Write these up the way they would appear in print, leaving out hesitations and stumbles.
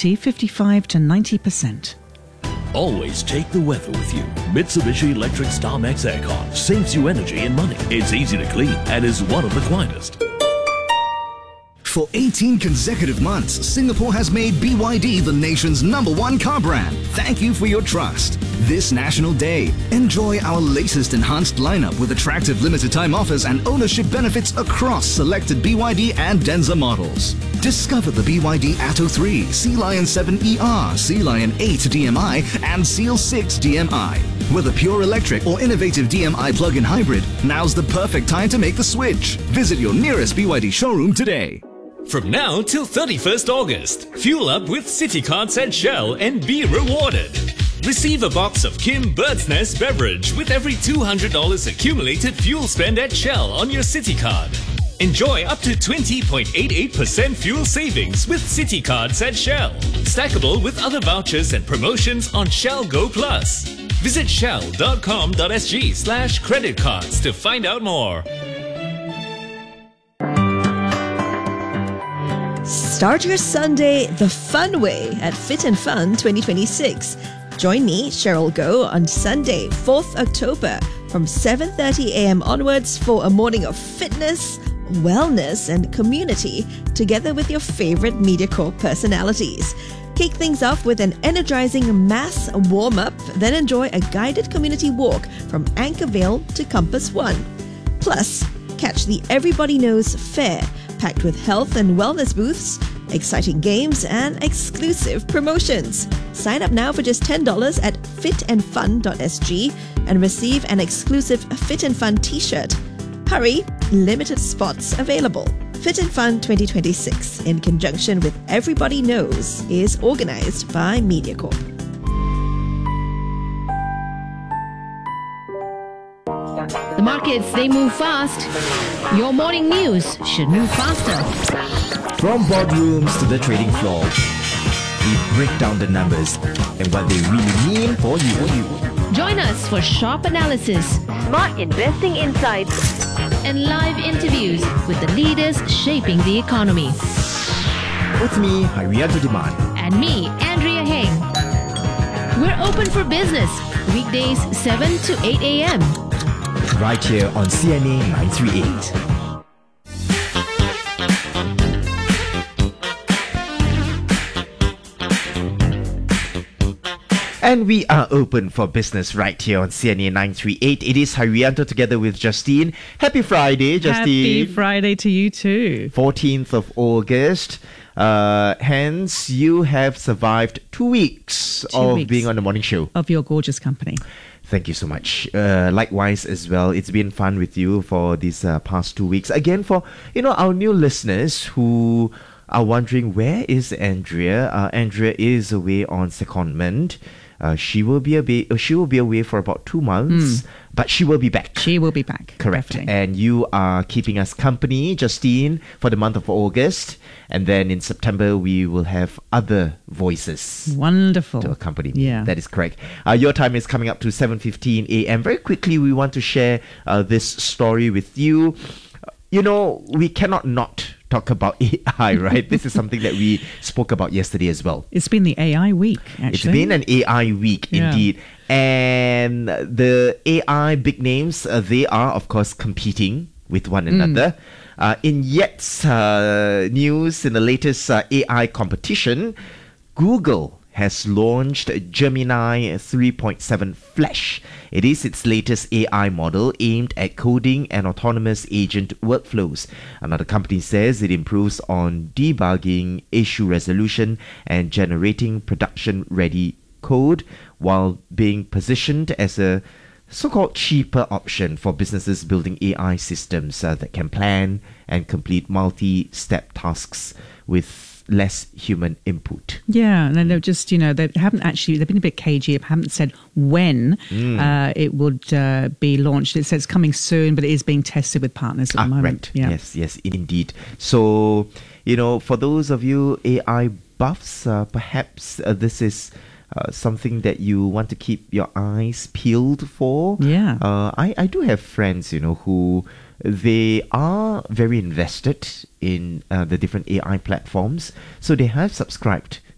humidity 55 to 90%. Always take the weather with you. Mitsubishi Electric Star Max Aircon saves you energy and money. It's easy to clean and is one of the quietest. For 18 consecutive months, Singapore has made BYD the nation's #1 car brand. Thank you for your trust. This National Day, enjoy our latest enhanced lineup with attractive limited time offers and ownership benefits across selected BYD and Denza models. Discover the BYD Atto 3, Sea Lion 7 ER, Sea Lion 8 DMI and Seal 6 DMI. Whether pure electric or innovative DMI plug-in hybrid, now's the perfect time to make the switch. Visit your nearest BYD showroom today. From now till 31st August, fuel up with City Cards at Shell and be rewarded. Receive a box of Kim Bird's Nest beverage with every $200 accumulated fuel spend at Shell on your City Card. Enjoy up to 20.88% fuel savings with City Cards at Shell. Stackable with other vouchers and promotions on Shell Go Plus. Visit shell.com.sg/credit cards to find out more. Start your Sunday the fun way at Fit and Fun 2026. Join me, Cheryl Goh, on Sunday, 4th October from 7:30 a.m. onwards for a morning of fitness, wellness and community together with your favorite MediaCorp personalities. Kick things off with an energizing mass warm-up, then enjoy a guided community walk from Anchorvale to Compass One. Plus, catch the Everybody Knows Fair, packed with health and wellness booths, exciting games and exclusive promotions. Sign up now for just $10 at fitandfun.sg and receive an exclusive Fit and Fun t-shirt. Hurry, limited spots available. Fit and Fun 2026, in conjunction with Everybody Knows, is organized by MediaCorp. The markets, they move fast. Your morning news should move faster. From boardrooms to the trading floor, we break down the numbers and what they really mean for you. Join us for sharp analysis, smart investing insights, and live interviews with the leaders shaping the economy. With me, Harianto Demand. And me, Andrea Heng. We're open for business, weekdays 7 to 8 a.m. right here on CNA 938. And we are open for business right here on CNA 938. It is Harianto together with Justine. Happy Friday, Justine. Happy Friday to you too. 14th of August. Hence, you have survived 2 weeks of being on the morning show. Of your gorgeous company. Thank you so much. Likewise as well. It's been fun with you for these past 2 weeks. Again, for our new listeners who are wondering, where is Andrea? Andrea is away on secondment. She will be away for about 2 months, but she will be back. She will be back. Correct. Definitely. And you are keeping us company, Justine, for the month of August. And then in September, we will have other voices. Wonderful. To accompany me. Yeah. That is correct. Your time is coming up to 7:15 a.m. Very quickly, we want to share this story with you. We cannot not talk about AI, right? This is something that we spoke about yesterday as well. It's been the AI week, actually. It's been an AI week, indeed. And the AI big names, they are, of course, competing with one another. In yet news, in the latest AI competition, Google has launched Gemini 3.7 Flash. It is its latest AI model aimed at coding and autonomous agent workflows. Another company says it improves on debugging, issue resolution, and generating production-ready code while being positioned as a so-called cheaper option for businesses building AI systems that can plan and complete multi-step tasks with less human input. Yeah, and they've just, they've been a bit cagey, haven't said when it would be launched. It says it's coming soon, but it is being tested with partners at the moment. Right. Yeah. Yes, indeed. So, for those of you AI buffs, perhaps this is something that you want to keep your eyes peeled for. Yeah. I do have friends, who they are very invested in the different AI platforms. So they have subscribed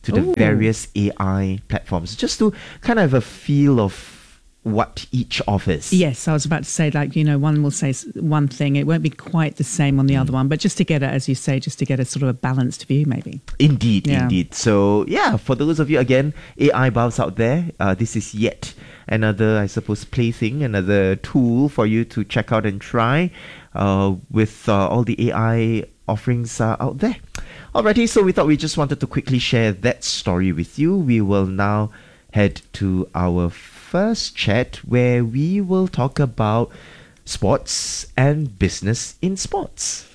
to the Ooh. various AI platforms, just to kind of have a feel of what each offers. Yes, I was about to say, like, one will say one thing, it won't be quite the same on the other one, but just to get as you say, just to get a sort of a balanced view, maybe. Indeed, Yeah. indeed. So, yeah, for those of you, again, AI buffs out there, this is yet another, I suppose, plaything, another tool for you to check out and try with all the AI offerings out there. Alrighty, so we thought we just wanted to quickly share that story with you. We will now head to our first chat where we will talk about sports and business in sports.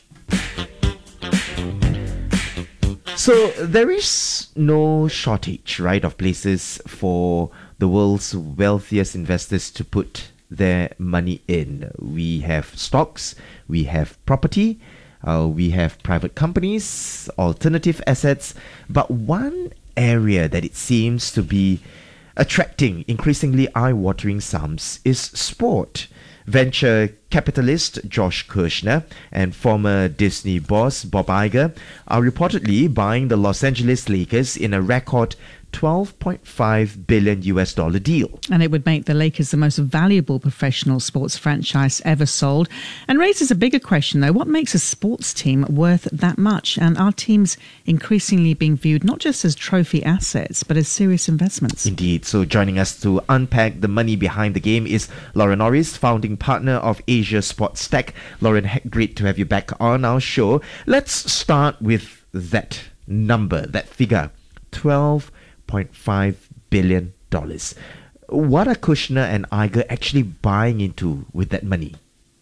So there is no shortage, right, of places for the world's wealthiest investors to put their money in. We have stocks, we have property, we have private companies, alternative assets, but one area that it seems to be attracting increasingly eye-watering sums is sport. Venture capitalist Josh Kirshner and former Disney boss Bob Iger are reportedly buying the Los Angeles Lakers in a record $12.5 billion deal. And it would make the Lakers the most valuable professional sports franchise ever sold. And raises a bigger question, though. What makes a sports team worth that much? And are teams increasingly being viewed not just as trophy assets, but as serious investments? Indeed. So joining us to unpack the money behind the game is Lauren Norris, founding partner of Asia Sports Tech. Lauren, great to have you back on our show. Let's start with that number, that figure, $12.5 billion. What are Kushner and Iger actually buying into with that money?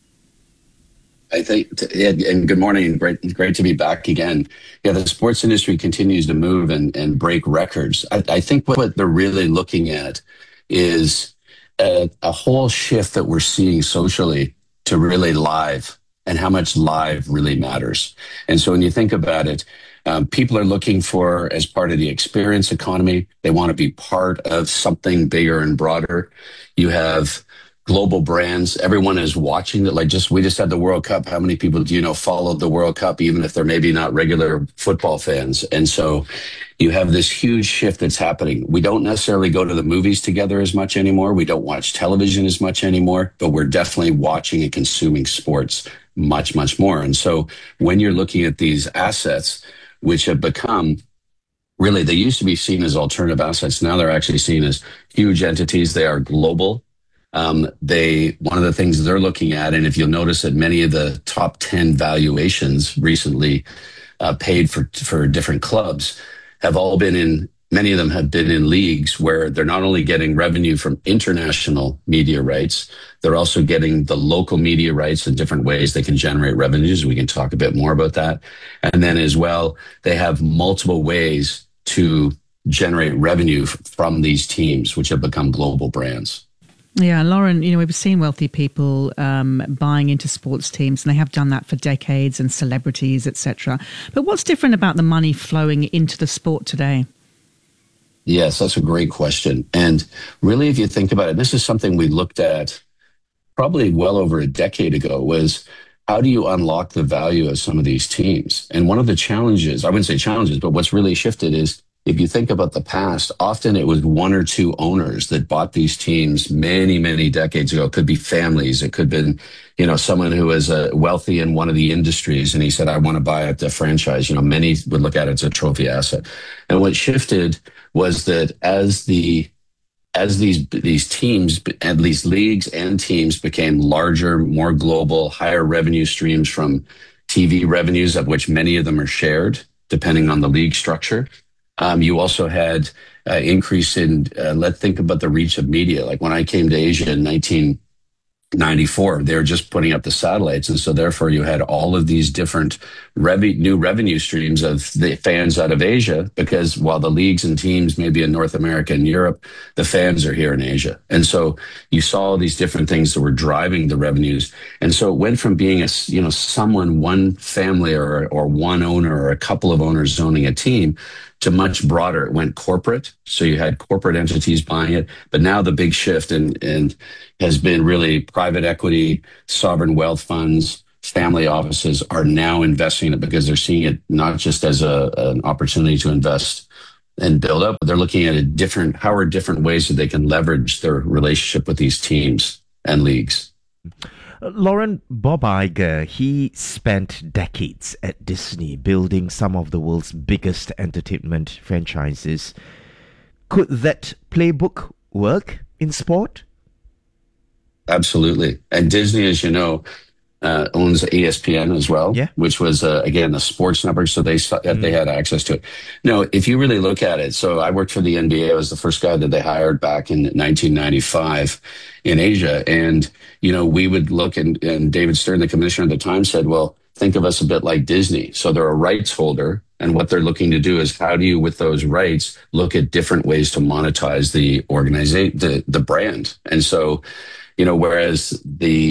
I think, and good morning, great to be back again. Yeah, the sports industry continues to move and break records. I think what they're really looking at is a whole shift that we're seeing socially to really live and how much live really matters. And so when you think about it, people are looking for, as part of the experience economy, they want to be part of something bigger and broader. You have global brands. Everyone is watching it. We just had the World Cup. How many people do you know followed the World Cup, even if they're maybe not regular football fans? And so you have this huge shift that's happening. We don't necessarily go to the movies together as much anymore. We don't watch television as much anymore, but we're definitely watching and consuming sports much, much more. And so when you're looking at these assets, which have become really, they used to be seen as alternative assets. Now they're actually seen as huge entities. They are global. One of the things they're looking at, and if you'll notice that many of the top 10 valuations recently paid for different clubs have all been in, many of them have been in leagues where they're not only getting revenue from international media rights, they're also getting the local media rights in different ways they can generate revenues. We can talk a bit more about that. And then as well, they have multiple ways to generate revenue from these teams, which have become global brands. Yeah, Lauren, we've seen wealthy people buying into sports teams, and they have done that for decades, and celebrities, etc. But what's different about the money flowing into the sport today? Yes, that's a great question. And really, if you think about it, this is something we looked at probably well over a decade ago, was how do you unlock the value of some of these teams? And one of the challenges, I wouldn't say challenges, but what's really shifted is, if you think about the past, often it was one or two owners that bought these teams many, many decades ago. It could be families. It could have been, someone who was wealthy in one of the industries, and he said, I want to buy up the franchise. Many would look at it as a trophy asset. And what shifted was that as these teams, at least leagues and teams, became larger, more global, higher revenue streams from TV revenues, of which many of them are shared, depending on the league structure. You also had increase in, let's think about the reach of media. Like when I came to Asia in 1994, they were just putting up the satellites. And so therefore you had all of these different new revenue streams of the fans out of Asia, because while the leagues and teams may be in North America and Europe, the fans are here in Asia. And so you saw all these different things that were driving the revenues. And so it went from being one family or one owner or a couple of owners owning a team to much broader. It went corporate. So you had corporate entities buying it. But now the big shift and has been really private equity, sovereign wealth funds, family offices are now investing in it because they're seeing it not just as an opportunity to invest and build up. They're looking at how are different ways that they can leverage their relationship with these teams and leagues. Lauren, Bob Iger, he spent decades at Disney building some of the world's biggest entertainment franchises. Could that playbook work in sport? Absolutely. And Disney, as you know, owns ESPN as well, which was, again, a sports network. So they had access to it. No, if you really look at it, so I worked for the NBA. I was the first guy that they hired back in 1995 in Asia. And, we would look and David Stern, the commissioner at the time, said, well, think of us a bit like Disney. So they're a rights holder. And what they're looking to do is how do you, with those rights, look at different ways to monetize the organization, the brand. And so, whereas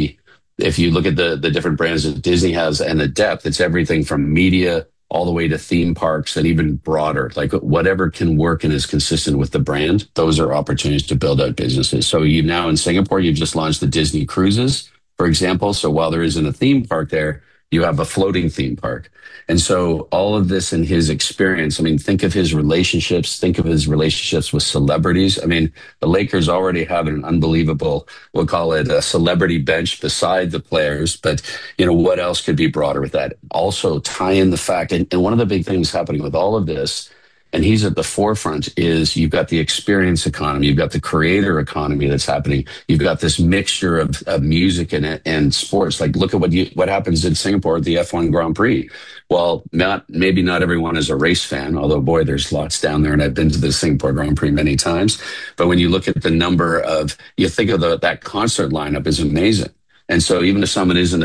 if you look at the different brands that Disney has and the depth, it's everything from media all the way to theme parks and even broader, like whatever can work and is consistent with the brand. Those are opportunities to build out businesses. So you now in Singapore, you've just launched the Disney Cruises, for example. So while there isn't a theme park there, you have a floating theme park. And so all of this in his experience, think of his relationships, with celebrities. The Lakers already have an unbelievable, we'll call it a celebrity bench beside the players. But, what else could be broader with that? Also tie in the fact, and one of the big things happening with all of this, and he's at the forefront, is you've got the experience economy, you've got the creator economy that's happening, you've got this mixture of music and sports. Like look at what happens in Singapore at the F1 Grand Prix. Well, maybe not everyone is a race fan, although boy, there's lots down there, and I've been to the Singapore Grand Prix many times. But when you look at the number you think of that concert lineup is amazing. And so even if someone isn't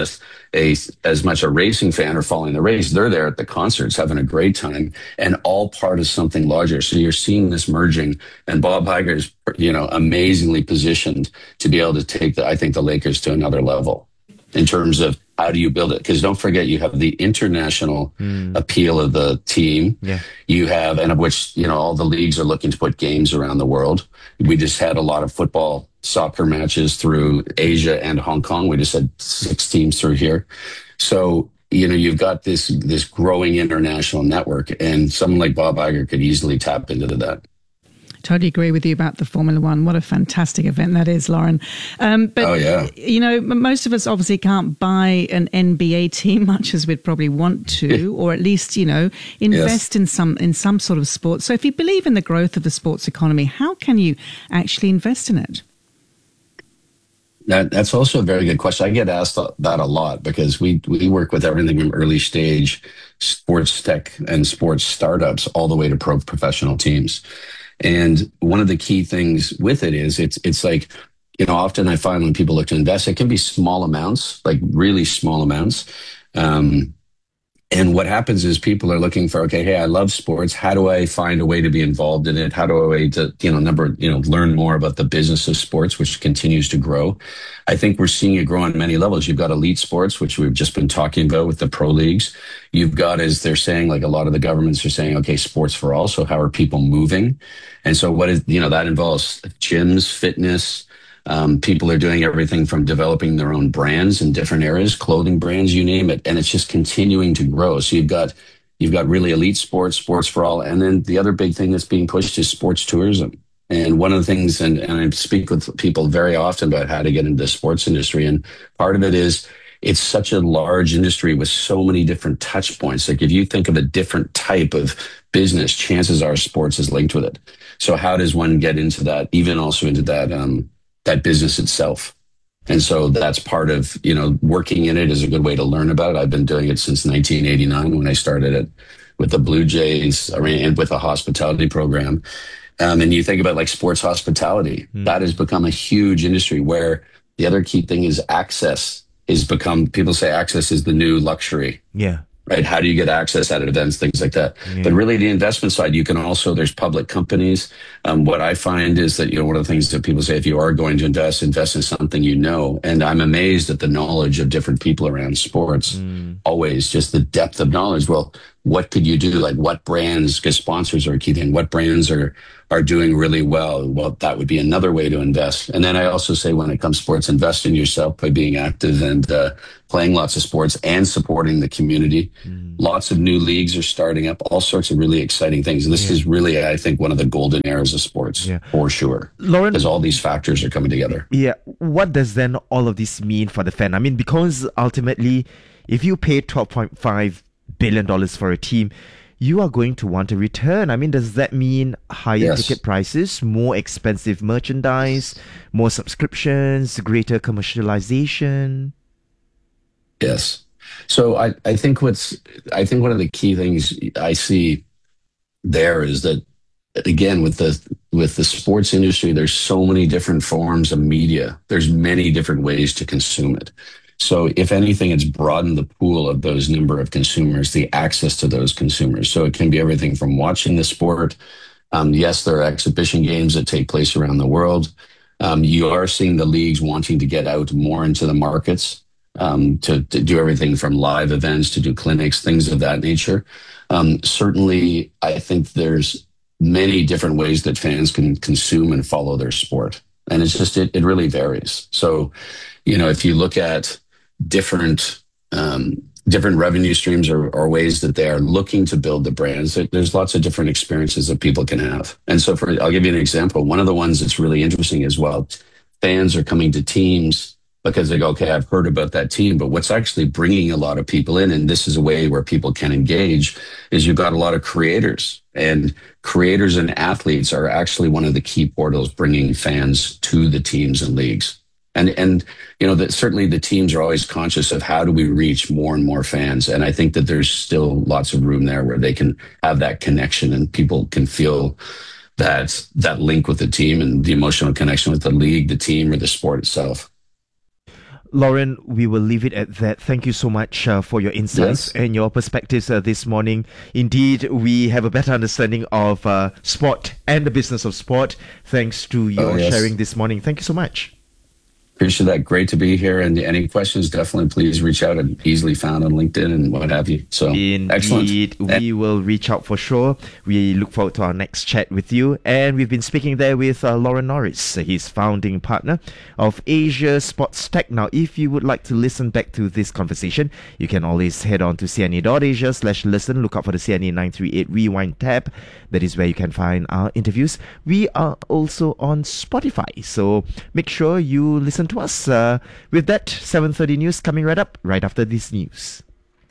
as much a racing fan or following the race, they're there at the concerts having a great time and all part of something larger. So you're seeing this merging, and Bob Iger is, amazingly positioned to be able to take the Lakers to another level in terms of how do you build it? Because don't forget, you have the international appeal of the team. Yeah. You have, and of which, all the leagues are looking to put games around the world. We just had a lot of soccer matches through Asia and Hong Kong. We just had 6 teams through here. So, you've got this growing international network, and someone like Bob Iger could easily tap into that. Totally agree with you about the Formula One. What a fantastic event that is, Lauren. Most of us obviously can't buy an NBA team much as we'd probably want to, or at least, invest in some sort of sport. So if you believe in the growth of the sports economy, how can you actually invest in it? That's also a very good question. I get asked that a lot because we work with everything from early stage sports tech and sports startups all the way to professional teams. And one of the key things with it is it's like, often I find when people look to invest, it can be small amounts, like really small amounts. And what happens is people are looking for, okay, hey, I love sports. How do I find a way to be involved in it? How do I learn more about the business of sports, which continues to grow? I think we're seeing it grow on many levels. You've got elite sports, which we've just been talking about with the pro leagues. You've got, as they're saying, like a lot of the governments are saying, okay, sports for all. So how are people moving? And so that involves gyms, fitness. People are doing everything from developing their own brands in different areas, clothing brands, you name it. And it's just continuing to grow. So you've got really elite sports for all. And then the other big thing that's being pushed is sports tourism. And one of the things, and I speak with people very often about how to get into the sports industry. And part of it is it's such a large industry with so many different touch points. Like if you think of a different type of business, chances are sports is linked with it. So how does one get into that, even also into that business itself? And so that's part of, working in it is a good way to learn about it. I've been doing it since 1989 when I started it with the Blue Jays and with a hospitality program. And you think about like sports hospitality, that has become a huge industry where the other key thing is access people say access is the new luxury. Yeah. Right? How do you get access at events, things like that? Yeah. But really the investment side, you can also, there's public companies. What I find is that, one of the things that people say, if you are going to invest in something and I'm amazed at the knowledge of different people around sports, always just the depth of knowledge. Well, what could you do? Like what brands, because sponsors are a key thing, what brands are doing really well? Well, that would be another way to invest. And then I also say when it comes to sports, invest in yourself by being active and playing lots of sports and supporting the community. Lots of new leagues are starting up, all sorts of really exciting things. And this is really, I think, one of the golden eras of sports, for sure. Lauren, because all these factors are coming together. Yeah. What does then all of this mean for the fan? I mean, because ultimately, if you pay $12.5 billion for a team, you are going to want a return. I mean, does that mean higher ticket prices, more expensive merchandise, more subscriptions, greater commercialization? Yes. So I think one of the key things I see there is that, again, with the sports industry, there's so many different forms of media. There's many different ways to consume it. So if anything, it's broadened the pool of those number of consumers, the access to those consumers. So it can be everything from watching the sport. Yes, there are exhibition games that take place around the world. You are seeing the leagues wanting to get out more into the markets, to do everything from live events, to do clinics, things of that nature. Certainly, I think there's many different ways that fans can consume and follow their sport. And it's just, it really varies. So, if you look at different revenue streams or ways that they are looking to build the brands, there's lots of different experiences that people can have. And so I'll give you an example. One of the ones that's really interesting as well, fans are coming to teams because they go, okay, I've heard about that team, but what's actually bringing a lot of people in, and this is a way where people can engage, is you've got a lot of creators. And creators and athletes are actually one of the key portals bringing fans to the teams and leagues. And that certainly the teams are always conscious of how do we reach more and more fans. And I think that there's still lots of room there where they can have that connection and people can feel that link with the team and the emotional connection with the league, the team, or the sport itself. Lauren, we will leave it at that. Thank you so much for your insights and your perspectives this morning. Indeed, we have a better understanding of sport and the business of sport thanks to your sharing this morning. Thank you so much. Appreciate that. Great to be here. And any questions, definitely please reach out. I'm easily found on LinkedIn and what have you. So excellent. We will reach out for sure. We look forward to our next chat with you. And we've been speaking there with Lauren Norris. He's founding partner of Asia Sports Tech. Now, if you would like to listen back to this conversation, you can always head on to cne.asia/listen. Look out for the CNA 938 Rewind tab. That is where you can find our interviews. We are also on Spotify. So make sure you listen to us. With that, 7:30 news coming right up, right after this news.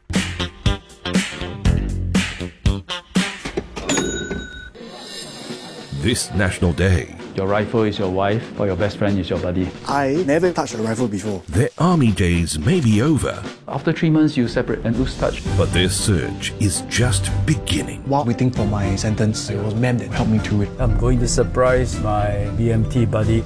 This National Day, your rifle is your wife or your best friend is your buddy. I never touched a rifle before. Their army days may be over. After 3 months, you separate and lose touch. But their surge is just beginning. While waiting for my sentence, it was Mem that helped me through it. I'm going to surprise my BMT buddy.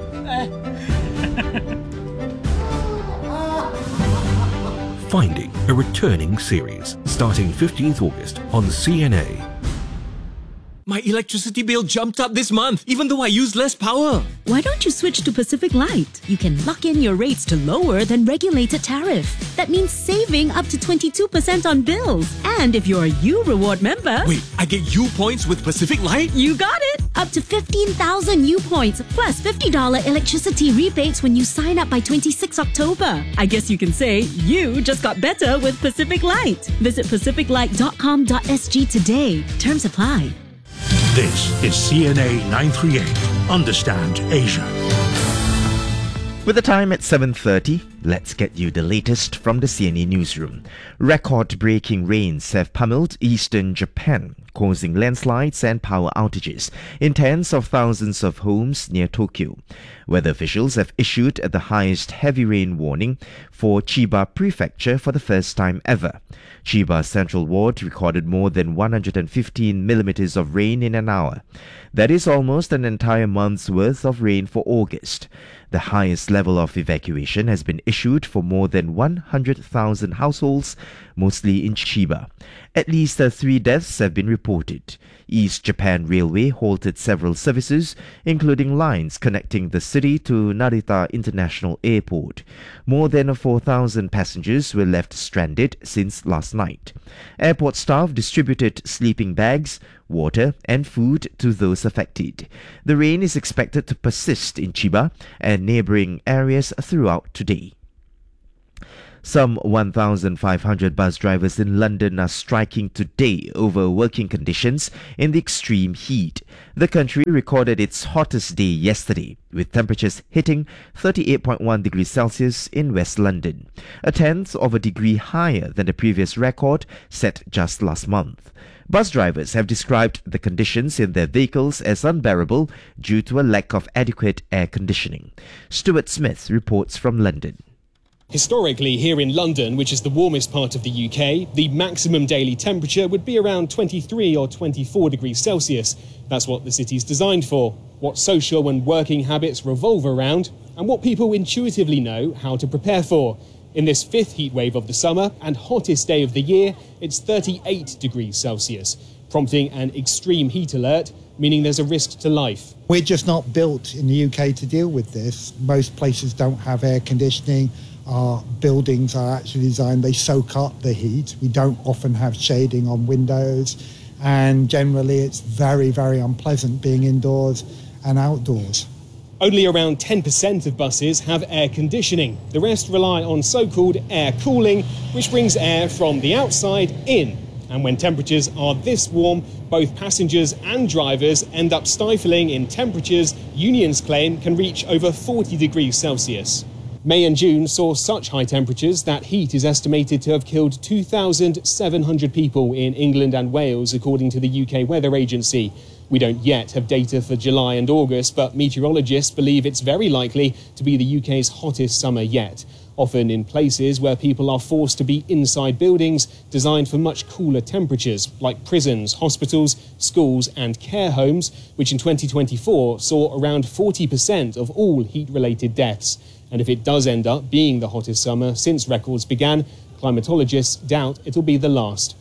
Finding a Returning series, starting 15th August on CNA. My electricity bill jumped up this month, even though I use less power. Why don't you switch to Pacific Light? You can lock in your rates to lower than regulated tariff. That means saving up to 22% on bills. And if you're a U Reward member... Wait, I get U points with Pacific Light? You got it! Up to 15,000 U points, plus $50 electricity rebates when you sign up by 26 October. I guess you can say you just got better with Pacific Light. Visit pacificlight.com.sg today. Terms apply. This is CNA 938. Understand Asia. With the time at 7:30, let's get you the latest from the CNA newsroom. Record-breaking rains have pummeled eastern Japan, causing landslides and power outages in tens of thousands of homes near Tokyo. Weather officials have issued the highest heavy rain warning for Chiba Prefecture for the first time ever. Chiba Central Ward recorded more than 115 millimeters of rain in an hour. That is almost an entire month's worth of rain for August. The highest level of evacuation has been issued for more than 100,000 households, mostly in Chiba. At least 3 deaths have been reported. East Japan Railway halted several services, including lines connecting the city to Narita International Airport. More than 4,000 passengers were left stranded since last night. Airport staff distributed sleeping bags, water and food to those affected. The rain is expected to persist in Chiba and neighbouring areas throughout today. Some 1,500 bus drivers in London are striking today over working conditions in the extreme heat. The country recorded its hottest day yesterday, with temperatures hitting 38.1 degrees Celsius in West London, a tenth of a degree higher than the previous record set just last month. Bus drivers have described the conditions in their vehicles as unbearable due to a lack of adequate air conditioning. Stuart Smith reports from London. Historically, here in London, which is the warmest part of the UK, the maximum daily temperature would be around 23 or 24 degrees Celsius. That's what the city's designed for, what social and working habits revolve around, and what people intuitively know how to prepare for. In this 5th heatwave of the summer and hottest day of the year, it's 38 degrees Celsius, prompting an extreme heat alert, meaning there's a risk to life. We're just not built in the UK to deal with this. Most places don't have air conditioning. Our buildings are actually designed, they soak up the heat. We don't often have shading on windows, and generally it's very, very unpleasant being indoors and outdoors. Only around 10% of buses have air conditioning. The rest rely on so-called air cooling, which brings air from the outside in. And when temperatures are this warm, both passengers and drivers end up stifling in temperatures unions claim can reach over 40 degrees Celsius. May and June saw such high temperatures that heat is estimated to have killed 2,700 people in England and Wales, according to the UK Weather Agency. We don't yet have data for July and August, but meteorologists believe it's very likely to be the UK's hottest summer yet, often in places where people are forced to be inside buildings designed for much cooler temperatures, like prisons, hospitals, schools and care homes, which in 2024 saw around 40% of all heat-related deaths. And if it does end up being the hottest summer since records began, climatologists doubt it'll be the last.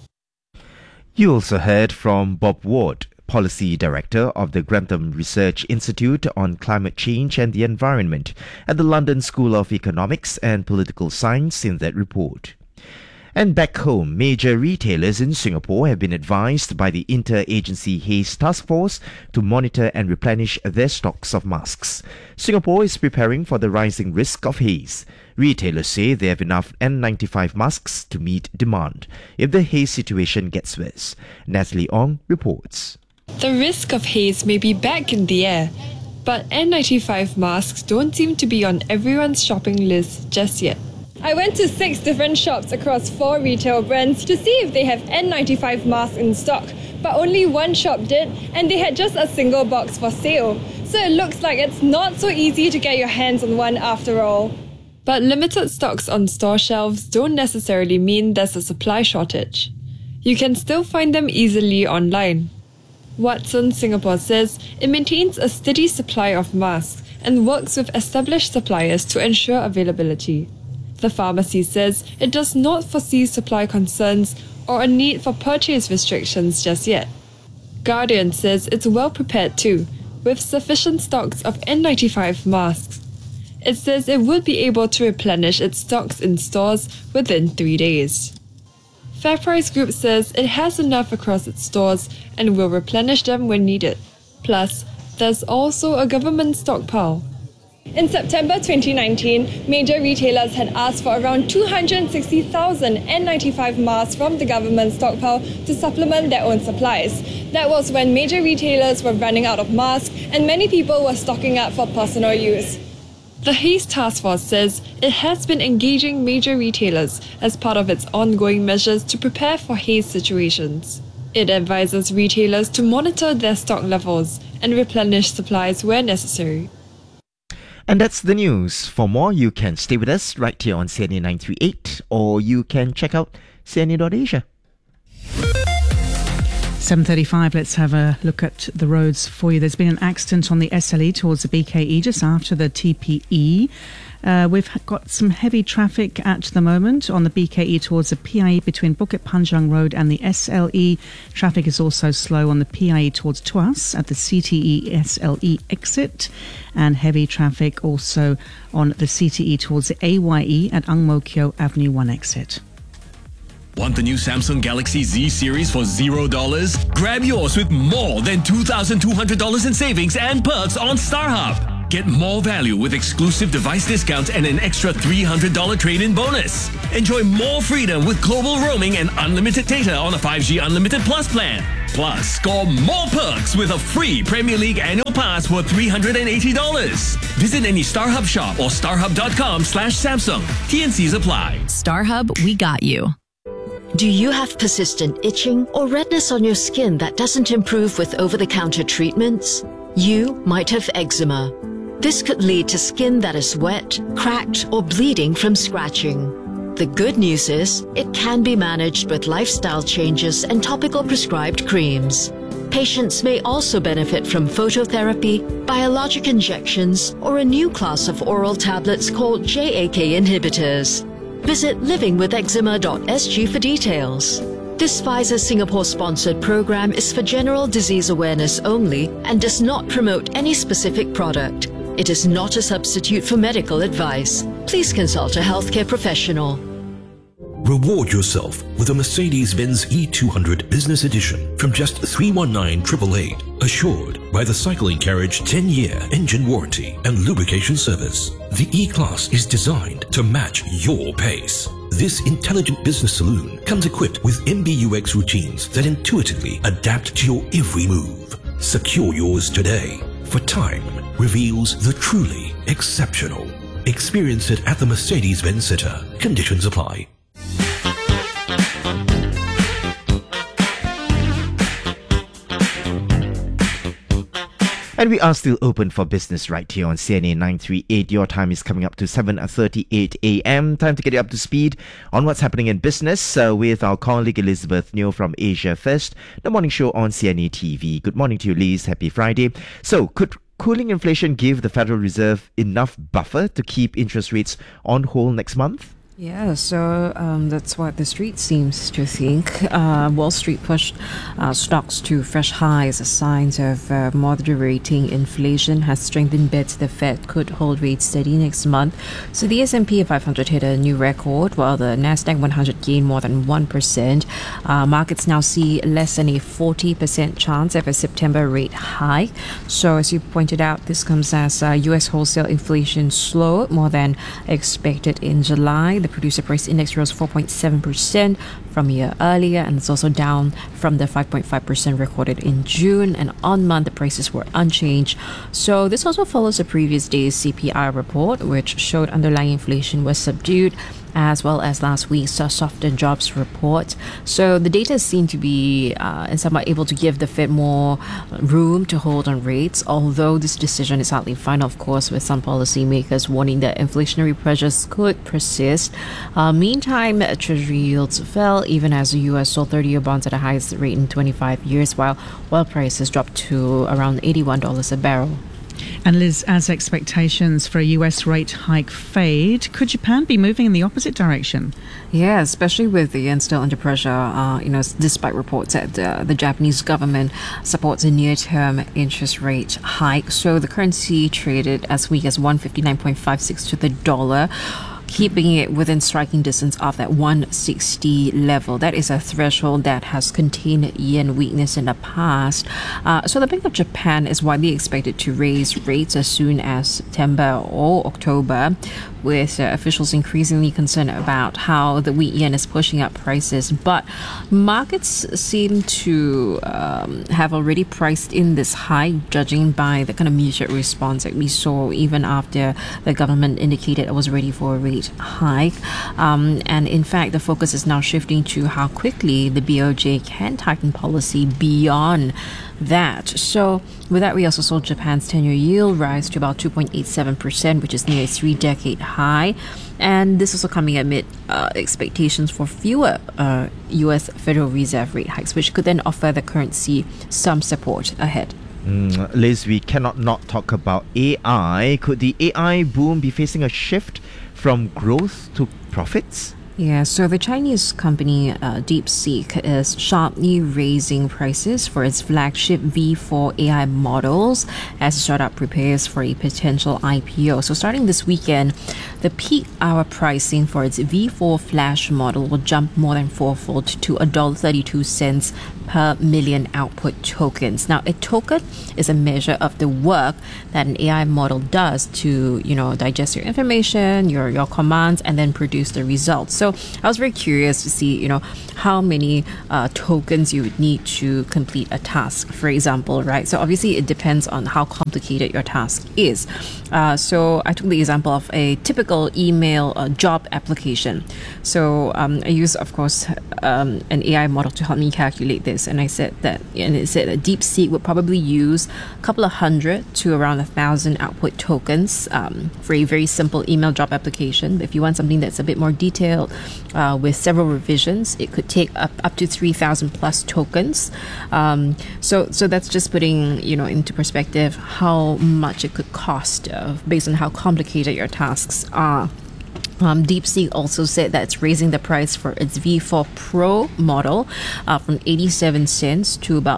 You also heard from Bob Ward, Policy Director of the Grantham Research Institute on Climate Change and the Environment at the London School of Economics and Political Science in that report. And back home, major retailers in Singapore have been advised by the Interagency Haze Task Force to monitor and replenish their stocks of masks. Singapore is preparing for the rising risk of haze. Retailers say they have enough N95 masks to meet demand if the haze situation gets worse. Natalie Ong reports. The risk of haze may be back in the air, but N95 masks don't seem to be on everyone's shopping list just yet. I went to 6 different shops across 4 retail brands to see if they have N95 masks in stock, but only one shop did, and they had just a single box for sale. So it looks like it's not so easy to get your hands on one after all. But limited stocks on store shelves don't necessarily mean there's a supply shortage. You can still find them easily online. Watson Singapore says it maintains a steady supply of masks and works with established suppliers to ensure availability. The pharmacy says it does not foresee supply concerns or a need for purchase restrictions just yet. Guardian says it's well prepared too, with sufficient stocks of N95 masks. It says it would be able to replenish its stocks in stores within 3 days. FairPrice Group says it has enough across its stores and will replenish them when needed. Plus, there's also a government stockpile. In September 2019, major retailers had asked for around 260,000 N95 masks from the government stockpile to supplement their own supplies. That was when major retailers were running out of masks and many people were stocking up for personal use. The Haze Task Force says it has been engaging major retailers as part of its ongoing measures to prepare for haze situations. It advises retailers to monitor their stock levels and replenish supplies where necessary. And that's the news. For more, you can stay with us right here on CNA 938, or you can check out CNA.Asia. 7:35, let's have a look at the roads for you. There's been an accident on the SLE towards the BKE just after the TPE. We've got some heavy traffic at the moment on the BKE towards the PIE between Bukit Panjang Road and the SLE. Traffic is also slow on the PIE towards Tuas at the CTE SLE exit, and heavy traffic also on the CTE towards the AYE at Ang Mo Kio Avenue 1 exit. Want the new Samsung Galaxy Z series for $0? Grab yours with more than $2,200 in savings and perks on StarHub. Get more value with exclusive device discounts and an extra $300 trade-in bonus. Enjoy more freedom with global roaming and unlimited data on a 5G Unlimited Plus plan. Plus, score more perks with a free Premier League annual pass worth $380. Visit any StarHub shop or starhub.com/Samsung. TNCs apply. StarHub, we got you. Do you have persistent itching or redness on your skin that doesn't improve with over-the-counter treatments? You might have eczema. This could lead to skin that is wet, cracked, or bleeding from scratching. The good news is, it can be managed with lifestyle changes and topical prescribed creams. Patients may also benefit from phototherapy, biologic injections, or a new class of oral tablets called JAK inhibitors. Visit livingwitheczema.sg for details. This Pfizer Singapore-sponsored program is for general disease awareness only and does not promote any specific product. It is not a substitute for medical advice. Please consult a healthcare professional. Reward yourself with a Mercedes-Benz E200 Business Edition from just $319,888, assured by the Cycling Carriage 10-year engine warranty and lubrication service. The E-Class is designed to match your pace. This intelligent business saloon comes equipped with MBUX routines that intuitively adapt to your every move. Secure yours today, for time reveals the truly exceptional. Experience it at the Mercedes-Benz Center. Conditions apply. And we are still open for business right here on CNA 938. Your time is coming up to 7:38 a.m. Time to get you up to speed on what's happening in business with our colleague Elizabeth Neo from Asia First, the morning show on CNA TV. Good morning to you, Liz. Happy Friday. So, could cooling inflation give the Federal Reserve enough buffer to keep interest rates on hold next month? Yeah, so that's what the street seems to think. Wall Street pushed stocks to fresh highs as signs of moderating inflation has strengthened bets the Fed could hold rates steady next month. So the S&P 500 hit a new record, while the Nasdaq 100 gained more than 1%. Markets now see less than a 40% chance of a September rate hike. So as you pointed out, this comes as U.S. wholesale inflation slowed more than expected in July. The producer price index rose 4.7% from a year earlier, and it's also down from the 5.5% recorded in June. And on month, the prices were unchanged. So this also follows the previous day's CPI report, which showed underlying inflation was subdued, as well as last week's softer jobs report. So the data seem to be somewhat able to give the Fed more room to hold on rates, although this decision is hardly final, of course, with some policymakers warning that inflationary pressures could persist. Meantime, Treasury yields fell even as the U.S. sold 30-year bonds at the highest rate in 25 years, while oil prices dropped to around $81 a barrel. And Liz, as expectations for a US rate hike fade, could Japan be moving in the opposite direction? Yeah, especially with the yen still under pressure, despite reports that the Japanese government supports a near-term interest rate hike. So the currency traded as weak as 159.56 to the dollar, keeping it within striking distance of that 160 level. That is a threshold that has contained yen weakness in the past. So the Bank of Japan is widely expected to raise rates as soon as September or October, with officials increasingly concerned about how the weak yen is pushing up prices. But markets seem to have already priced in this hike, judging by the kind of muted response that we saw even after the government indicated it was ready for a rate rate hike. And in fact, the focus is now shifting to how quickly the BOJ can tighten policy beyond that. So with that, we also saw Japan's 10-year yield rise to about 2.87%, which is near a 3-decade high. And this also coming amid expectations for fewer US Federal Reserve rate hikes, which could then offer the currency some support ahead. Liz, we cannot not talk about AI. Could the AI boom be facing a shift from growth to profits? Yeah, so the Chinese company DeepSeek is sharply raising prices for its flagship V4 AI models as the startup prepares for a potential IPO. So starting this weekend, the peak hour pricing for its V4 Flash model will jump more than fourfold to $1.32 per million output tokens. Now, a token is a measure of the work that an AI model does to, digest your information, your commands, and then produce the results. So I was very curious to see, how many tokens you would need to complete a task, for example, right? So obviously it depends on how complicated your task is. So I took the example of a typical email job application. So I used, of course, an AI model to help me calculate this. And it said that DeepSeek would probably use a couple of hundred to around 1,000 output tokens for a very simple email job application. But if you want something that's a bit more detailed with several revisions, it could take up to 3,000 plus tokens. So that's just putting into perspective how much it could cost based on how complicated your tasks are. DeepSeek also said that it's raising the price for its V4 Pro model from 87 cents to about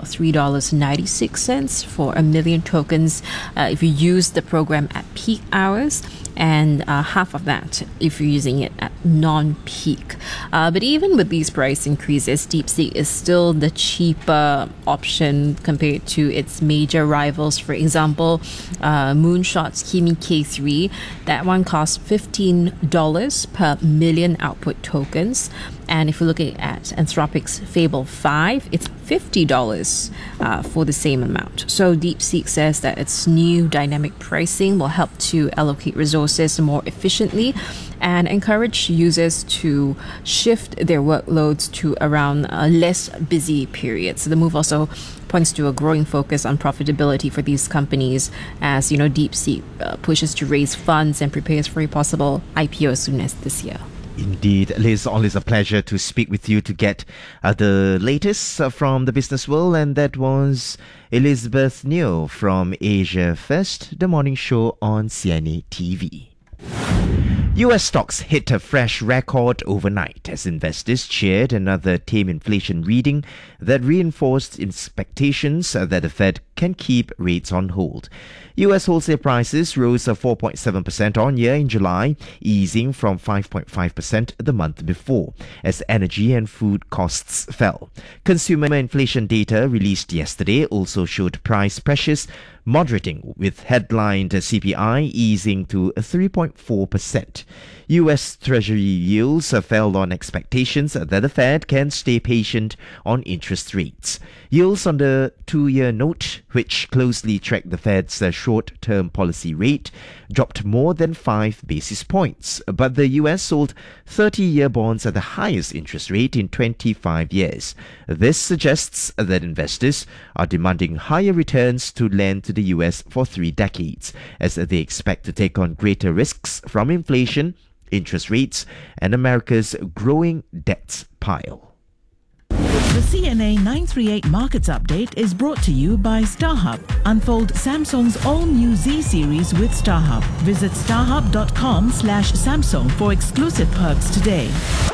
$3.96 for a million tokens if you use the program at peak hours, and half of that if you're using it at non-peak. But even with these price increases, DeepSeek is still the cheaper option compared to its major rivals. For example, Moonshot's Kimi K3, that one costs $15 per million output tokens. And if you're looking at Anthropic's Fable 5, it's $50 for the same amount. So DeepSeek says that its new dynamic pricing will help to allocate resources more efficiently and encourage users to shift their workloads to around less busy periods. So the move also points to a growing focus on profitability for these companies as, DeepSeek pushes to raise funds and prepares for a possible IPO as soon as this year. Indeed, Liz, always a pleasure to speak with you to get the latest from the business world. And that was Elizabeth Neo from Asia First, the morning show on CNA TV. US stocks hit a fresh record overnight as investors cheered another tame inflation reading that reinforced expectations that the Fed can keep rates on hold. US wholesale prices rose 4.7% on year in July, easing from 5.5% the month before, as energy and food costs fell. Consumer inflation data released yesterday also showed price pressures moderating, with headline CPI easing to 3.4%. US Treasury yields fell on expectations that the Fed can stay patient on interest rates. Yields on the 2-year note, which closely track the Fed's short-term policy rate, dropped more than 5 basis points. But the US sold 30-year bonds at the highest interest rate in 25 years. This suggests that investors are demanding higher returns to lend to the US for 3 decades, as they expect to take on greater risks from inflation, interest rates, and America's growing debt pile. The CNA 938 Markets Update is brought to you by StarHub. Unfold Samsung's all-new Z series with StarHub. Visit starhub.com/Samsung for exclusive perks today.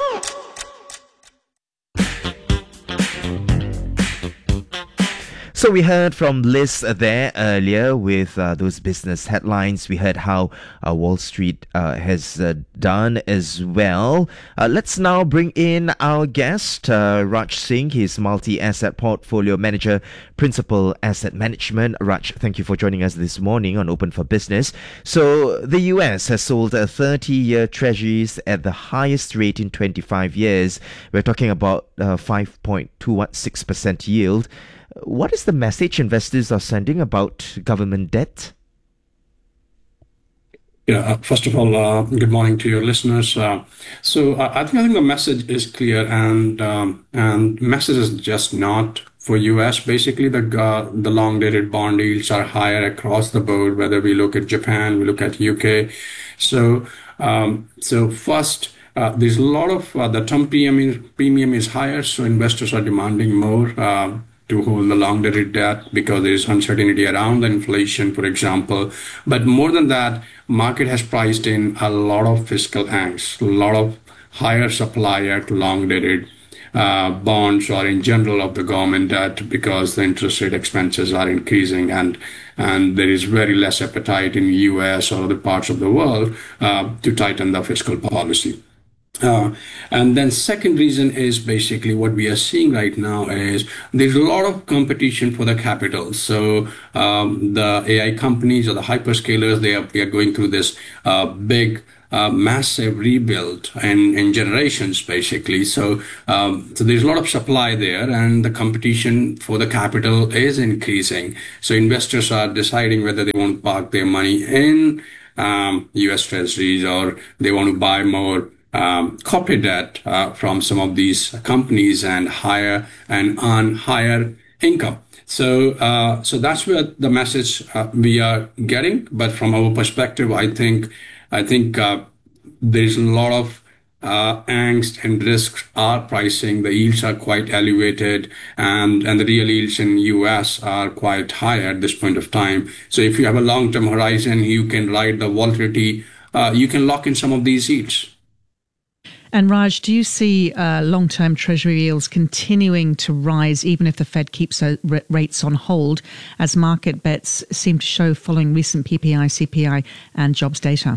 So we heard from Liz there earlier with those business headlines. We heard how Wall Street has done as well. Let's now bring in our guest, Raj Singh. He's multi-asset portfolio manager, principal asset management. Raj, thank you for joining us this morning on Open for Business. So the US has sold 30-year treasuries at the highest rate in 25 years. We're talking about 5.216% yield. What is the message investors are sending about government debt? First of all, good morning to your listeners. I think the message is clear, and message is just not for U.S. Basically, the long-dated bond yields are higher across the board. Whether we look at Japan, we look at UK. First, there's a lot of the term premium is higher, so investors are demanding more to hold the long-dated debt because there is uncertainty around the inflation, for example. But more than that, market has priced in a lot of fiscal angst, a lot of higher supply at long-dated bonds or in general of the government debt because the interest rate expenses are increasing and there is very less appetite in US or other parts of the world to tighten the fiscal policy. And then second reason is basically what we are seeing right now is there's a lot of competition for the capital. So the AI companies or the hyperscalers, they are going through this big massive rebuild in generations, basically. So there's a lot of supply there, and the competition for the capital is increasing. So investors are deciding whether they want to park their money in U.S. Treasuries or they want to buy more corporate debt from some of these companies and earn higher income. So that's where the message we are getting. But from our perspective, I think there's a lot of angst and risks are pricing. The yields are quite elevated, and the real yields in US are quite high at this point of time. So if you have a long-term horizon, you can ride the volatility. You can lock in some of these yields. And Raj, do you see long-term Treasury yields continuing to rise even if the Fed keeps rates on hold, as market bets seem to show following recent PPI, CPI and jobs data?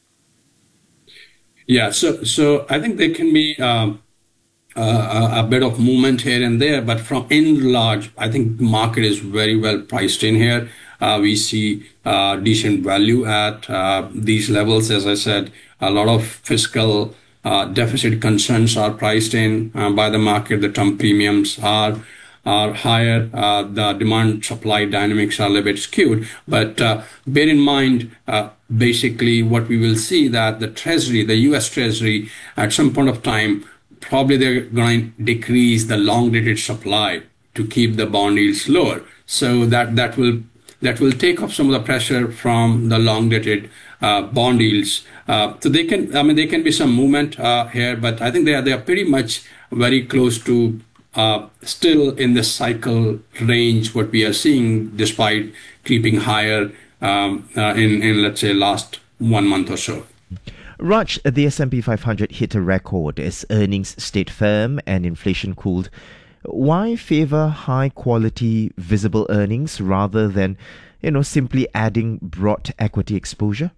Yeah, so I think there can be a bit of movement here and there, but from in large, I think the market is very well priced in here. We see decent value at these levels. As I said, a lot of fiscal deficit concerns are priced in by the market. The term premiums are higher. The demand supply dynamics are a little bit skewed. But bear in mind, basically what we will see that the Treasury, the US Treasury, at some point of time, probably they're going to decrease the long-dated supply to keep the bond yields lower. So that will take off some of the pressure from the long-dated bond yields. So there can be some movement here, but I think they are pretty much very close to still in the cycle range what we are seeing, despite creeping higher in let's say last 1 month or so. Raj, the S&P 500 hit a record as earnings stayed firm and inflation cooled. Why favor high quality visible earnings rather than simply adding broad equity exposure?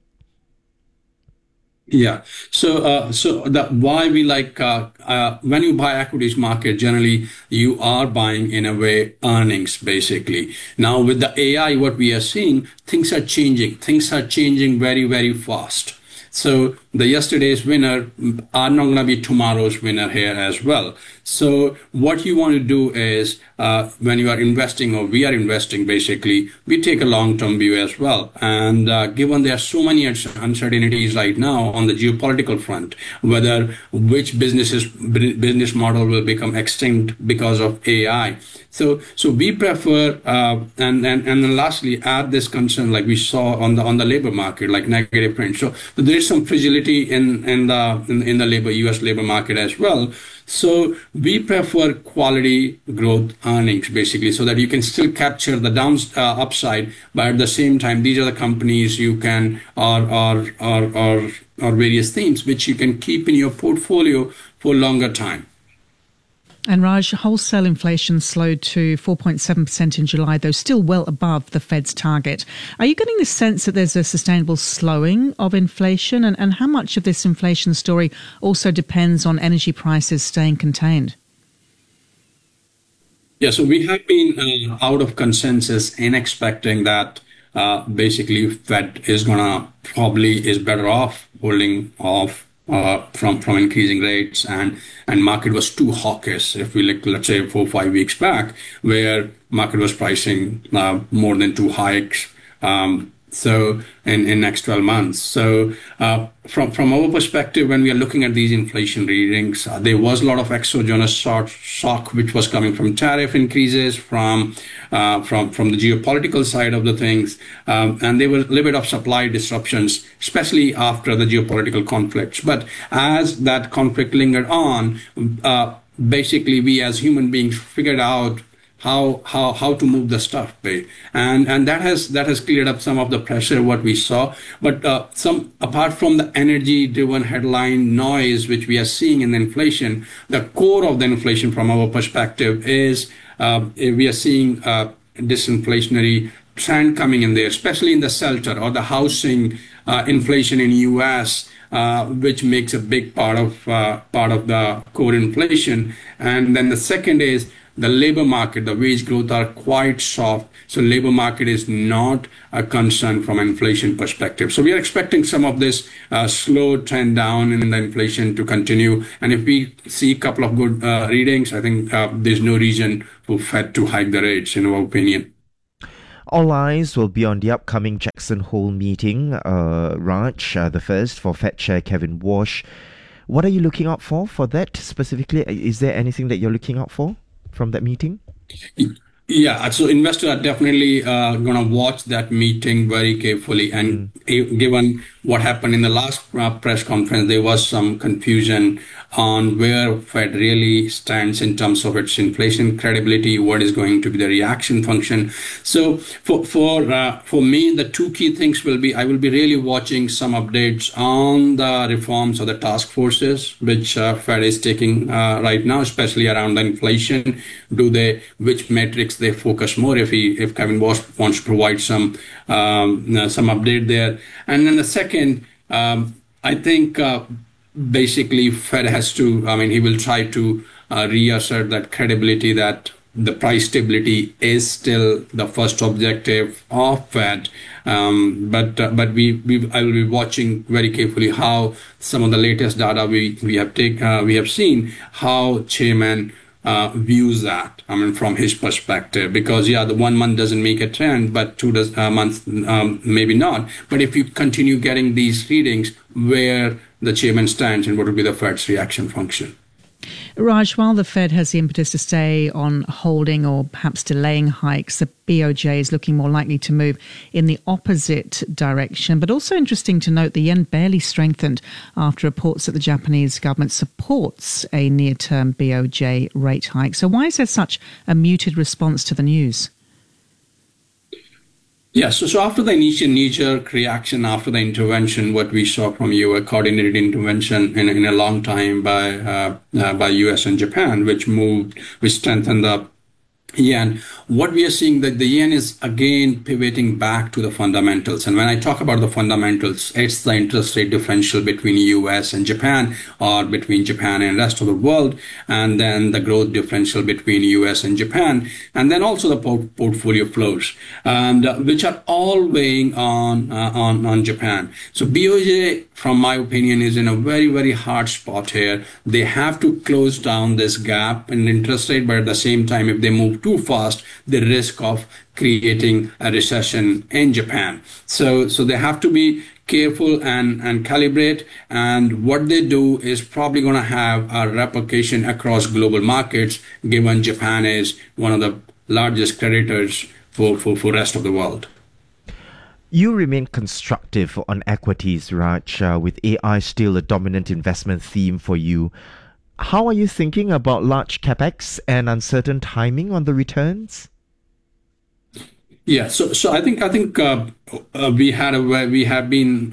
Yeah. So why we like when you buy equities market, generally you are buying in a way earnings basically. Now with the AI, what we are seeing, things are changing. Things are changing very, very fast. So the yesterday's winner are not going to be tomorrow's winner here as well. So what you want to do is when you are investing, or we are investing, basically, we take a long-term view as well. And given there are so many uncertainties right now on the geopolitical front, whether which business model will become extinct because of AI. So we prefer, and then lastly, add this concern like we saw on the labor market, like negative print. So there is some fragility in the US labor market as well. So we prefer quality growth earnings basically, so that you can still capture the upside, but at the same time, these are the companies you can or various themes which you can keep in your portfolio for longer time. And Raj, wholesale inflation slowed to 4.7% in July, though still well above the Fed's target. Are you getting the sense that there's a sustainable slowing of inflation? And how much of this inflation story also depends on energy prices staying contained? Yeah, so we have been out of consensus in expecting that basically Fed is better off holding off from increasing rates, and market was too hawkish. If we look, let's say 4 or 5 weeks back, where market was pricing more than 2 hikes, So in next 12 months. So from our perspective, when we are looking at these inflation readings, there was a lot of exogenous shock which was coming from tariff increases, from the geopolitical side of the things, and there were a little bit of supply disruptions, especially after the geopolitical conflicts. But as that conflict lingered on, basically we as human beings figured out how to move the stuff, and that has cleared up some of the pressure what we saw. But apart from the energy driven headline noise which we are seeing in the inflation, the core of the inflation from our perspective is we are seeing disinflationary trend coming in there, especially in the shelter or the housing inflation in US, which makes a big part of the core inflation. And then the second is the labor market. The wage growth are quite soft, so labor market is not a concern from an inflation perspective. So we are expecting some of this slow trend down in the inflation to continue. And if we see a couple of good readings, I think there's no reason for Fed to hike the rates, in our opinion. All eyes will be on the upcoming Jackson Hole meeting, Raj, the first for Fed Chair Kevin Warsh. What are you looking out for that specifically? Is there anything that you're looking out for from that meeting? Yeah, so investors are definitely going to watch that meeting very carefully. And given what happened in the last press conference, there was some confusion on where Fed really stands in terms of its inflation credibility, what is going to be the reaction function. So for me, the two key things will be, I will be really watching some updates on the reforms of the task forces, which Fed is taking right now, especially around the inflation. Which metrics they focus more, if Kevin Warsh wants to provide some update there. And then the second, I think basically Fed has to, he will try to reassert that credibility that the price stability is still the first objective of Fed. But I will be watching very carefully how some of the latest data we have seen, how Chairman views that, from his perspective, because the 1 month doesn't make a trend, but 2 months maybe not. But if you continue getting these readings, where the chairman stands and what would be the Fed's reaction function. Raj, while the Fed has the impetus to stay on holding or perhaps delaying hikes, the BOJ is looking more likely to move in the opposite direction. But also interesting to note, the yen barely strengthened after reports that the Japanese government supports a near-term BOJ rate hike. So why is there such a muted response to the news? Yeah, so after the initial knee-jerk reaction, after the intervention, what we saw from a coordinated intervention in a long time by US and Japan, which strengthened the yen, what we are seeing that the yen is again pivoting back to the fundamentals. And when I talk about the fundamentals, it's the interest rate differential between US and Japan, or between Japan and the rest of the world, and then the growth differential between US and Japan, and then also the portfolio flows, and which are all weighing on Japan. So BOJ, from my opinion, is in a very, very hard spot here. They have to close down this gap in interest rate, but at the same time, if they move too fast, the risk of creating a recession in Japan. So they have to be careful and calibrate. And what they do is probably going to have a replication across global markets, given Japan is one of the largest creditors for rest of the world. You remain constructive on equities, Raj, with AI still a dominant investment theme for you. How are you thinking about large capex and uncertain timing on the returns? Yeah, so I think we have been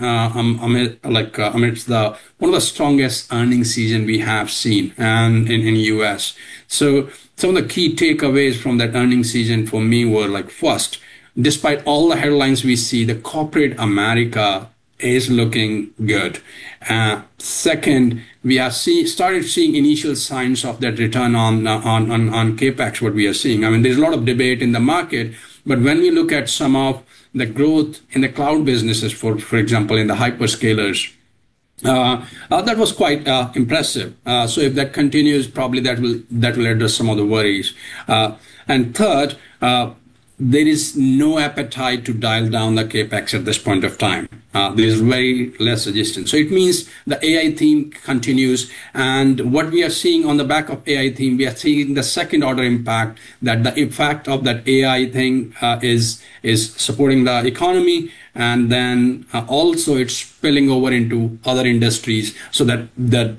amidst one of the strongest earnings season we have seen, and in US. So some of the key takeaways from that earnings season for me were first, despite all the headlines we see, the corporate America is looking good. Second, we have started seeing initial signs of that return on capex. What we are seeing, there's a lot of debate in the market, but when we look at some of the growth in the cloud businesses, for example, in the hyperscalers, that was quite impressive. So if that continues, probably that will address some of the worries. And third, there is no appetite to dial down the capex at this point of time. There is very less resistance. So it means the AI theme continues. And what we are seeing on the back of AI theme, we are seeing the second order impact, that the impact of that AI thing is supporting the economy. And then also it's spilling over into other industries, so that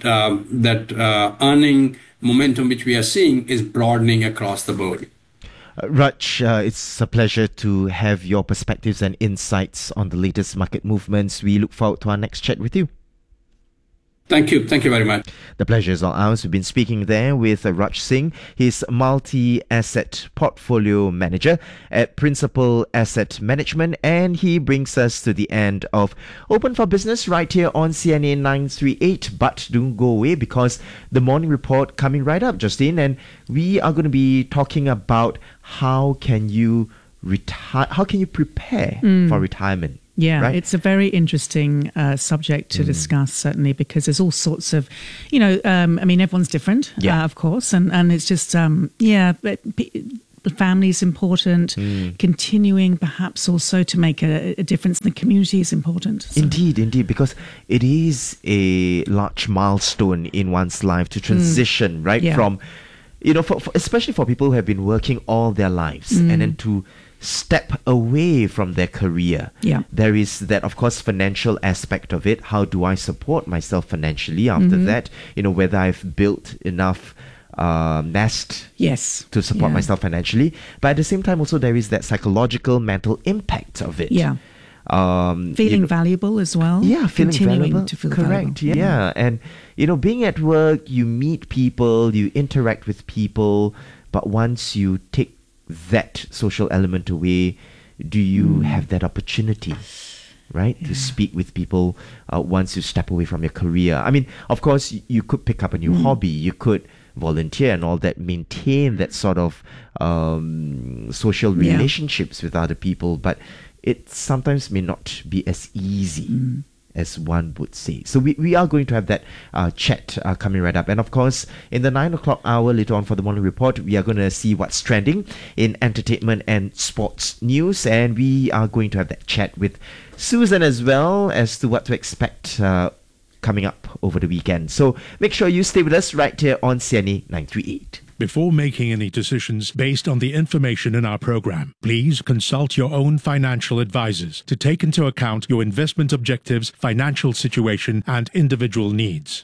earning momentum which we are seeing is broadening across the board. Raj, it's a pleasure to have your perspectives and insights on the latest market movements. We look forward to our next chat with you. Thank you. Thank you very much. The pleasure is all ours. We've been speaking there with Raj Singh. He's multi-asset portfolio manager at Principal Asset Management, and he brings us to the end of Open for Business right here on CNA 938. But don't go away, because the morning report coming right up, Justine, and we are going to be talking about how can you prepare for retirement. Yeah, right? It's a very interesting subject to discuss, certainly, because there's all sorts of, everyone's different, of course, and it's just, family is important, continuing perhaps also to make a difference in the community is important. So. Indeed, because it is a large milestone in one's life to transition, right, from, for especially for people who have been working all their lives, and then to step away from their career. There is that, of course, financial aspect of it. How do I support myself financially after that? Whether I've built enough nest to support myself financially. But at the same time, also there is that psychological, mental impact of it. Feeling valuable as well. Feeling valuable. To feel correct. valuable. And being at work, you meet people, you interact with people, but once you take that social element away, do you have that opportunity, right, to speak with people once you step away from your career? I mean, of course, you could pick up a new hobby, you could volunteer and all that, maintain that sort of social relationships with other people, but it sometimes may not be as easy as one would say. So we are going to have that chat coming right up. And of course, in the 9 o'clock hour later on for the morning report, we are going to see what's trending in entertainment and sports news. And we are going to have that chat with Susan as well as to what to expect coming up over the weekend. So make sure you stay with us right here on CNA 938. Before making any decisions based on the information in our program, please consult your own financial advisors to take into account your investment objectives, financial situation, and individual needs.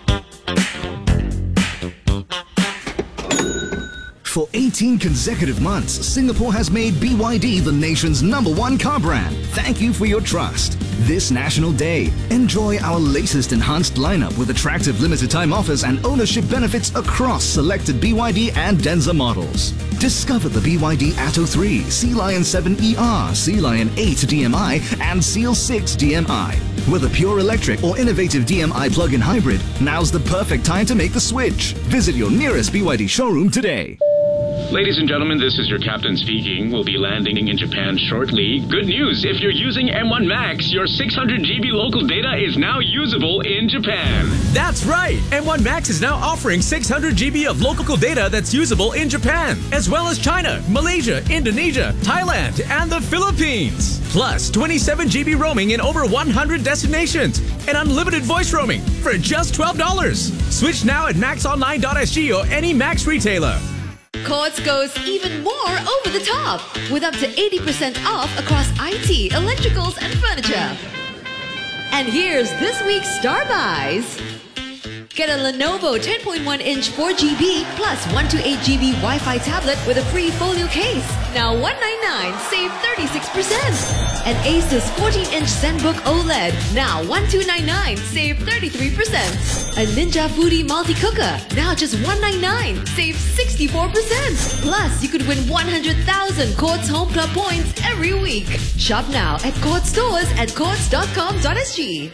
For 18 consecutive months, Singapore has made BYD the nation's #1 car brand. Thank you for your trust. This National Day, enjoy our latest enhanced lineup with attractive limited time offers and ownership benefits across selected BYD and Denza models. Discover the BYD Atto 3, Sea Lion 7 ER, Sea Lion 8 DMI, and Seal 6 DMI. Whether pure electric or innovative DMI plug-in hybrid, now's the perfect time to make the switch. Visit your nearest BYD showroom today. Ladies and gentlemen, this is your captain speaking. We'll be landing in Japan shortly. Good news, if you're using M1 Max, your 600 GB local data is now usable in Japan. That's right! M1 Max is now offering 600 GB of local data that's usable in Japan, as well as China, Malaysia, Indonesia, Thailand, and the Philippines. Plus 27 GB roaming in over 100 destinations, and unlimited voice roaming for just $12. Switch now at maxonline.sg or any Max retailer. Courts goes even more over the top with up to 80% off across IT, electricals, and furniture. And here's this week's Star Buys. Get a Lenovo 10.1-inch 4GB plus 128GB Wi-Fi tablet with a free folio case. Now $199, save 36%. An Asus 14-inch ZenBook OLED. Now $1299, save 33%. A Ninja Foodie multi-cooker. Now just $199, save 64%. Plus, you could win 100,000 Courts Home Club points every week. Shop now at Courts stores and courts.com.sg.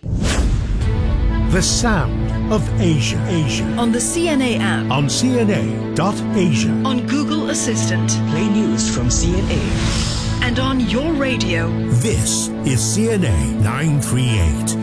The sound of Asia. On the CNA app. On CNA.Asia. On Google Assistant. Play news from CNA. And on your radio. This is CNA 938.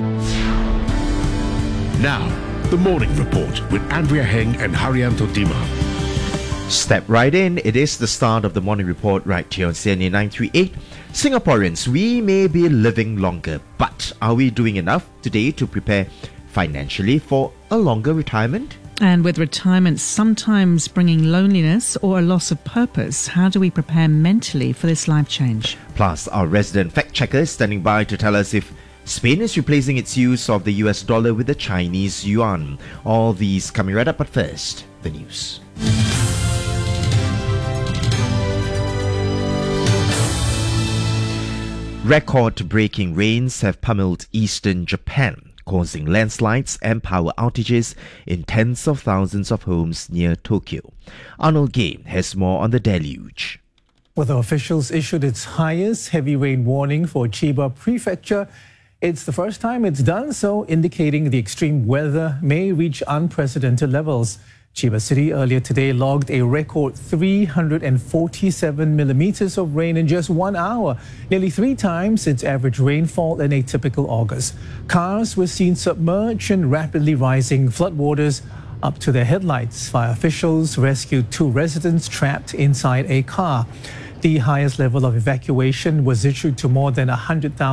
Now, the morning report with Andrea Heng and Haryanto Dima. Step right in. It is the start of the morning report right here on CNA 938. Singaporeans, we may be living longer, but are we doing enough today to prepare financially for a longer retirement? And with retirement sometimes bringing loneliness or a loss of purpose, how do we prepare mentally for this life change? Plus, our resident fact checker is standing by to tell us if Spain is replacing its use of the US dollar with the Chinese yuan. All these coming right up, but first, the news. Record-breaking rains have pummeled eastern Japan, causing landslides and power outages in tens of thousands of homes near Tokyo. Arnold Gay has more on the deluge. Weather officials issued its highest heavy rain warning for Chiba Prefecture. It's the first time it's done so, indicating the extreme weather may reach unprecedented levels. Chiba City earlier today logged a record 347 millimeters of rain in just 1 hour, nearly 3 times its average rainfall in a typical August. Cars were seen submerged in rapidly rising floodwaters up to their headlights. Fire officials rescued 2 residents trapped inside a car. The highest level of evacuation was issued to more than 100,000